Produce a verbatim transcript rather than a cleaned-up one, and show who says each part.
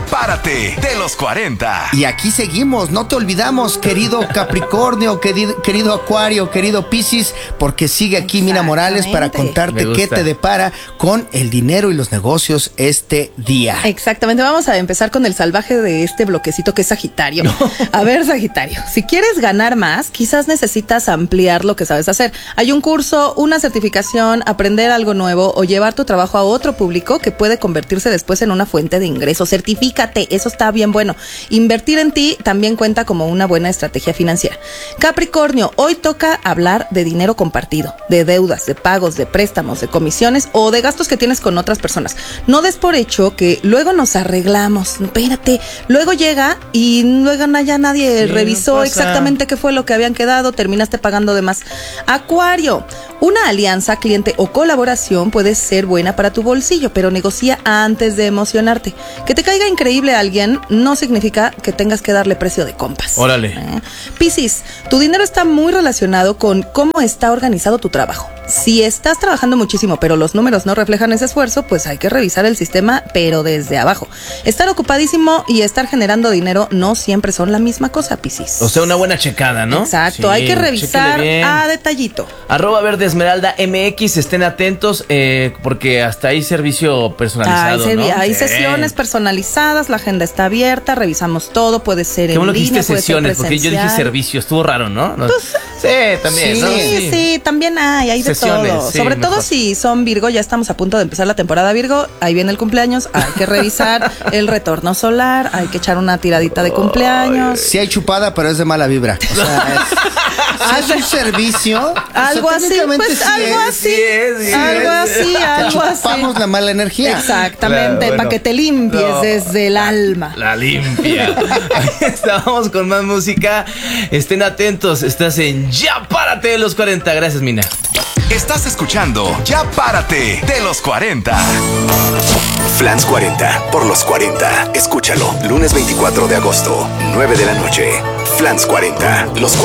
Speaker 1: Párate de los cuarenta.
Speaker 2: Y aquí seguimos, no te olvidamos, querido Capricornio, querido, querido Acuario, querido Piscis, porque sigue aquí Mina Morales para contarte qué te depara con el dinero y los negocios este día.
Speaker 3: Exactamente, vamos a empezar con el salvaje de este bloquecito que es Sagitario. No. A ver, Sagitario, si quieres ganar más, quizás necesitas ampliar lo que sabes hacer. Hay un curso, una certificación, aprender algo nuevo o llevar tu trabajo a otro público que puede convertirse después en una fuente de ingresos. Certifícate, eso está bien bueno. Invertir en ti también cuenta como una buena estrategia financiera. Capricornio, hoy toca hablar de dinero compartido, de deudas, de pagos, de préstamos, de comisiones o de gastos que tienes con otras personas. No des por hecho que luego nos arreglamos. Espérate, luego llega y luego ya nadie sí, revisó no exactamente qué fue lo que habían quedado, terminaste pagando de más. Acuario, una alianza, cliente o colaboración puede ser buena para tu bolsillo, pero negocia antes de emocionarte. Que te caiga increíble a alguien no significa que tengas que darle precio de compas.
Speaker 4: Órale.
Speaker 3: ¿Eh? Piscis, tu dinero está muy relacionado con cómo está organizado tu trabajo. Si estás trabajando muchísimo, pero los números no reflejan ese esfuerzo, pues hay que revisar el sistema, pero desde abajo. Estar ocupadísimo y estar generando dinero no siempre son la misma cosa, Piscis.
Speaker 4: O sea, una buena checada, ¿no?
Speaker 3: Exacto, sí, hay que revisar a detallito.
Speaker 4: Arroba Verde Esmeralda M X, estén atentos, eh, porque hasta hay servicio personalizado,
Speaker 3: hay,
Speaker 4: ¿no?
Speaker 3: Hay
Speaker 4: sí.
Speaker 3: sesiones personalizadas, la agenda está abierta, revisamos todo, puede ser
Speaker 4: Qué
Speaker 3: en
Speaker 4: bueno
Speaker 3: línea,
Speaker 4: que dijiste sesiones, porque yo dije servicio, estuvo raro, ¿no? no.
Speaker 3: Pues,
Speaker 4: sí, también,
Speaker 3: sí,
Speaker 4: ¿no?
Speaker 3: Sí, sí, también hay, hay de sesiones, todo. Sí, Sobre mejor. todo si son Virgo, ya estamos a punto de empezar la temporada Virgo, ahí viene el cumpleaños, hay que revisar el retorno solar, hay que echar una tiradita de cumpleaños.
Speaker 2: Sí hay chupada, pero es de mala vibra. O sea, es, si es un servicio.
Speaker 3: Algo
Speaker 2: o sea,
Speaker 3: así, pues
Speaker 2: sí
Speaker 3: algo
Speaker 2: es,
Speaker 3: así.
Speaker 2: Sí es, sí
Speaker 3: algo
Speaker 2: es.
Speaker 3: así, algo así.
Speaker 2: Chupamos la mala energía.
Speaker 3: Exactamente, claro, bueno. Para que te limpies no, desde el alma.
Speaker 4: La limpia. Ahí estamos con más música. Estén atentos, estás en Ya Párate de los cuarenta. Gracias, Mina.
Speaker 1: Estás escuchando Ya Párate de los cuarenta.
Speaker 5: Flans cuarenta por los cuarenta. Escúchalo, lunes veinticuatro de agosto, nueve de la noche. Flans cuarenta, los